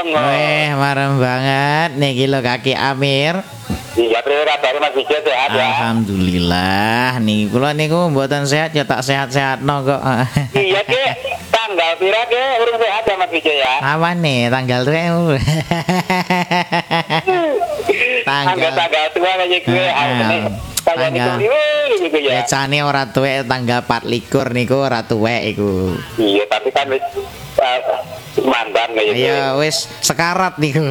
Marem banget niki lho Kaki Amir. Iya, priwe kabare Mas Wijo sehat ya? Alhamdulillah. Nih kula niku mboten sehat ya tak sehat-sehatno kok. Iya, Ki. Tanggal pira Ki urung sehat ya Mas Wijo ya? Apa nih tanggal tuh? Tanggal tua kayak gue. Tanggal gitu ya. Becane ora tuwek tanggal 24 niku ora tuwek iku. Iya, tapi kan wis mandan kayak gitu. Iya, wis sekarat niku.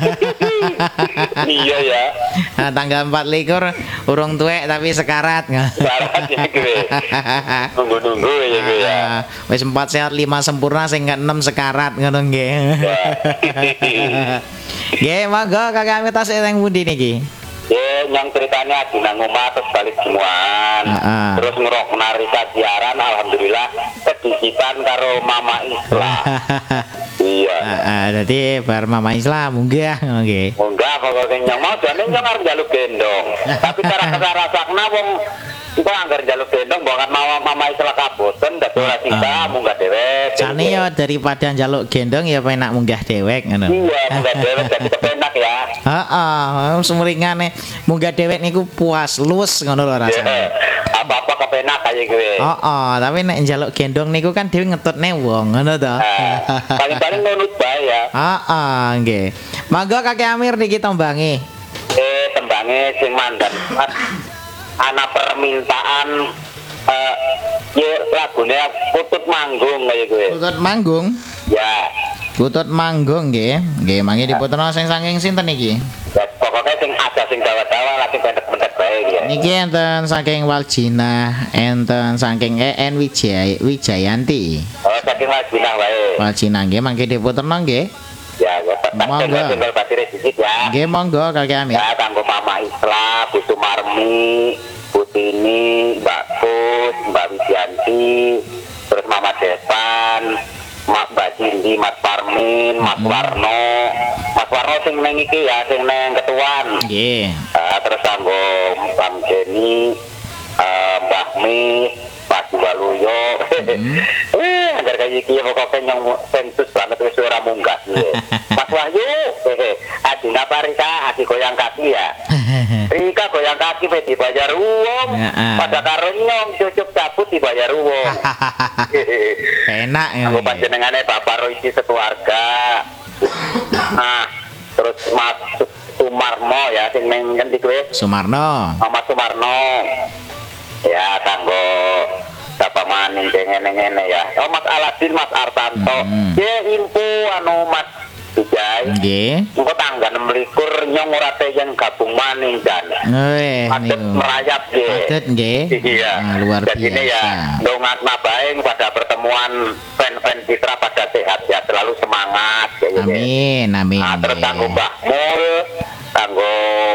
Iya ya. Nah, tanggal 24 urung tuwek tapi sekarat. Sekarat ya gue. Nunggu-nunggu ya gue ya. Wis 4 sehat 5 sempurna sing 6 sekarat ngono nggih. Nggih, monggo Kakak Amir tas teng pundi niki? Ya, yang ceritanya di nang omah terus balik semuaan. Terus ngerok narisa siaran, alhamdulillah kedisipan karo Mama Islam. Iya. Jadi bar Mama Islam munggah nggih. Munggah pokoknya yang mau jane yang arep njaluk gendong. Tapi cara rasakna wong iku anggar njaluk gendong banget Mama Islam kaboten dadi ora sisa munggah dhewek. Jane yo daripada njaluk gendong ya penak munggah dhewek ngono. Iya, munggah dhewek dadi kepenak ya. Heeh, sumringane munggah dhewek niku puas, luwes ngono lho rasane. Apa-apa kepenak kaya gue. Tapi nek njaluk gendong niku kan dhewe ngetutne wong ngono to. Paling-paling nunut bae ya. Nggih. Monggo Kakek Amir niki tembange. Tembange sing mandan. Ana permintaan ya lagune Putut Manggung kaya gue. Putut Manggung? Ya. Putut Manggung nggih. Nggih, mangke diputerno sing saking sinten iki? Ya, pokoknya sing ada sing Jawa-Jawa lagi pendek-pendek bae ya. Niki enten saking Waljina, enten saking EN Wijayanti. Oh, saking Waljina wae. Waljina nggih, mangke diputerno nggih. Ya, monggo. Tinggal batire dikit ya. Nggih, monggo Kakek Amir. Ya, kanggo Mama Islam, Bu Sumarmi, Bu Tini, Mbak Pus, Mbak Wijanti, terus Mama Depan, Mbak Cindy, Mas Parmin, Mas Warno. Mas Warno sing neng iki ya, sing neng ketuan. Nggih. Terus kanggo Bang Jenny, Mbah Mi, Pak Waluyo. Agar kayak iki pokoknya yang sensus banget wis ora munggah. Mas Wahyu, Adina Parika, Adi goyang kaki ya. Rika goyang kaki pe dibayar uang. Pada karo nyong cucuk cabut dibayar uang. Enak ya. Aku panjenengane Bapak Roisi sekeluarga. Terus Mas Sumarno ya sing neng ngendi kowe? Sumarno. Mas Sumarno. Ya kanggo Bapak maning ngene-ngene ya. Oh Mas Aladin, Mas Artanto. Ya info anu Mas Bijay. Nggih. Engko tanggal 26 nyong ora yang gabung maning dan. Adet merayap nggih. Adet nggih. Iya. Luar biasa. Jadi ya dongakna bae pada pertemuan fan-fan Citra pada sehat ya, selalu semangat ya. Amin, amin. Terus kanggo Mbah Mul, kanggo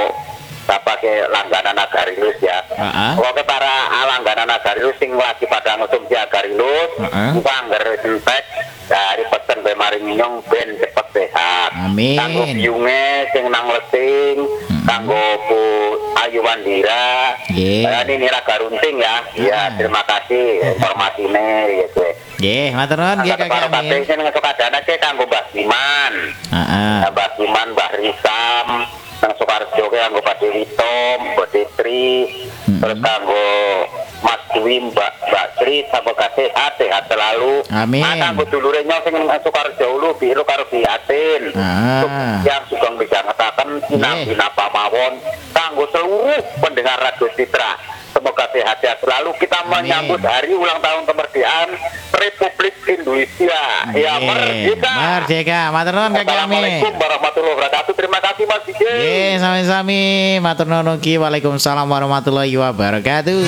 ke langganan Agarilus ya. Oke para langganan Agarilus sing lagi pada ngonsumsi Agarilus, anggar entek dari pesen be maring nyong ben cepet sehat. Amin. Kanggo biunge sing nang Lesing, kanggo Bu Ayu Wandira. Ini Nira Garunting ya. Ya, terima kasih informasinya gitu. Nggih, matur nuwun nggih Kakek Amin. Sing ngesukadana ke kanggo Mbah Siman. Mbah Siman, Mbah Risam, nang Sukarjo ke kanggo Pak Dewito, Mbak Detri, terus kanggo Mas Dwi, Mbak Sri, sampai sehat selalu. Amin. Kanggo dulure nyong sing nang Sukarjo lu biru karo Biatin. Yang sugeng bisa ngetaken sinambina pamawon kanggo seluruh pendengar Radio Citra. Semoga sehat-sehat selalu. Kita menyambut hari ulang tahun kemerdekaan Republik Indonesia. Ya, merdeka. Merdeka. Matur nuwun Kakek Amin. Assalamualaikum warahmatullahi wabarakatuh. Terima kasih Mas Diki. Nggih, sami-sami. Matur nuwun ugi. Waalaikumsalam warahmatullahi wabarakatuh.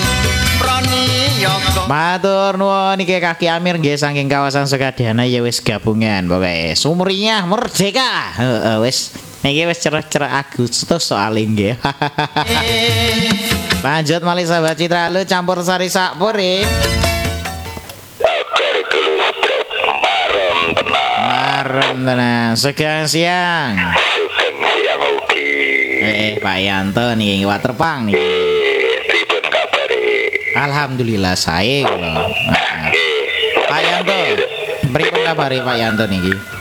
Matur nuwun iki Kaki Amir nggih saking kawasan Sukadana ya wis gabungan pokoke sumringah merdeka. Wis niki wis cerah-cerah Agustus soal nggih. Lanjut malih sahabat Citra lu campur sari sakpure. Marem tenan. Sekian siang. Pak Yanto nih Waterpang nih. Pripun kabare? Alhamdulillah saya kula. Pak Yanto. Pripun kabare Pak Yanto niki?